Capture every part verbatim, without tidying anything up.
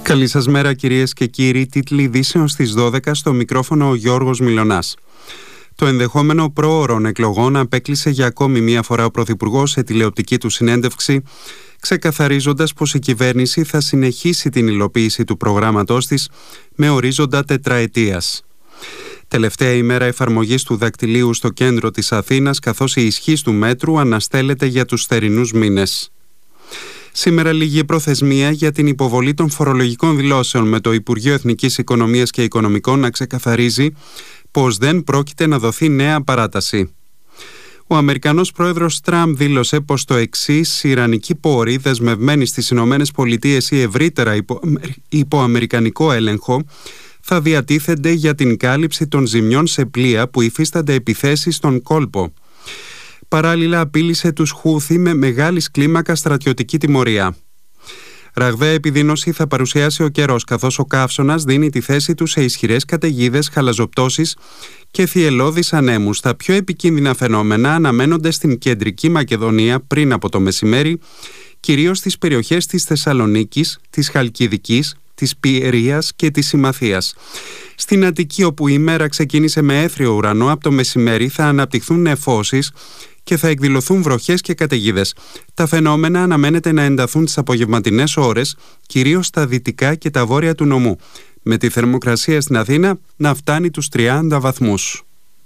Καλή σας μέρα κυρίες και κύριοι, τίτλοι ειδήσεων στις δώδεκα, στο μικρόφωνο ο Γιώργος Μιλωνάς. Το ενδεχόμενο προώρων εκλογών απέκλεισε για ακόμη μία φορά ο Πρωθυπουργός σε τηλεοπτική του συνέντευξη, ξεκαθαρίζοντας πως η κυβέρνηση θα συνεχίσει την υλοποίηση του προγράμματός της με ορίζοντα τετραετίας. Τελευταία ημέρα εφαρμογής του δακτυλίου στο κέντρο της Αθήνας, καθώς η ισχύς του μέτρου αναστέλλεται για τους θερινούς μήνες. Σήμερα λήγει η προθεσμία για την υποβολή των φορολογικών δηλώσεων, με το Υπουργείο Εθνικής Οικονομίας και Οικονομικών να ξεκαθαρίζει πως δεν πρόκειται να δοθεί νέα παράταση. Ο Αμερικανός πρόεδρος Τραμπ δήλωσε πως το εξής: οι ιρανικοί πόροι δεσμευμένοι στις Ηνωμένες Πολιτείες ή ευρύτερα υπό, υπό αμερικανικό έλεγχο θα διατίθενται για την κάλυψη των ζημιών σε πλοία που υφίστανται επιθέσεις στον κόλπο. Παράλληλα απείλησε τους Χούθι με μεγάλης κλίμακα στρατιωτική τιμωρία. Ραγδαία επιδείνωση θα παρουσιάσει ο καιρός, καθώς ο καύσωνας δίνει τη θέση του σε ισχυρές καταιγίδες, χαλαζοπτώσεις και θυελλώδεις ανέμους. Τα πιο επικίνδυνα φαινόμενα αναμένονται στην κεντρική Μακεδονία πριν από το μεσημέρι, κυρίως στις περιοχές της Θεσσαλονίκης, της Χαλκιδικής, της Πιερίας και της Συμμαθίας. Στην Αττική, όπου η μέρα ξεκίνησε με έθριο ουρανό, από το μεσημέρι θα αναπτυχθούν νεφώσεις και θα εκδηλωθούν βροχές και καταιγίδες. Τα φαινόμενα αναμένεται να ενταθούν τις απογευματινές ώρες, κυρίως στα δυτικά και τα βόρεια του νομού, με τη θερμοκρασία στην Αθήνα να φτάνει τους τριάντα βαθμούς.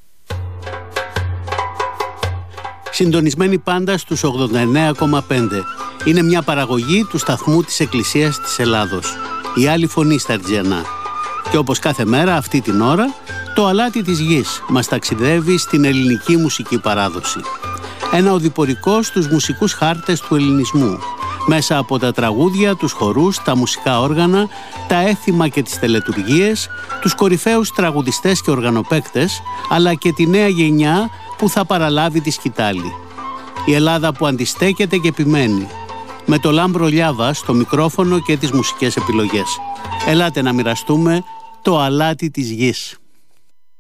Συντονισμένοι πάντα στους ογδόντα εννέα κόμμα πέντε. Είναι μια παραγωγή του σταθμού της Εκκλησίας της Ελλάδος. Η άλλη φωνή στα Αρτζιανά. Και όπως κάθε μέρα αυτή την ώρα, το αλάτι της γης μας ταξιδεύει στην ελληνική μουσική παράδοση. Ένα οδηπορικό στους μουσικούς χάρτες του ελληνισμού, μέσα από τα τραγούδια, τους χορούς, τα μουσικά όργανα, τα έθιμα και τις τελετουργίες, τους κορυφαίους τραγουδιστές και οργανοπαίκτες, αλλά και τη νέα γενιά που θα παραλάβει τη σκητάλη. Η Ελλάδα που αντιστέκεται και επιμένει, με το Λάμπρο Λιάβα στο μικρόφωνο και τις μουσικές επιλογές. Ελάτε να μοιραστούμε το αλάτι της γης.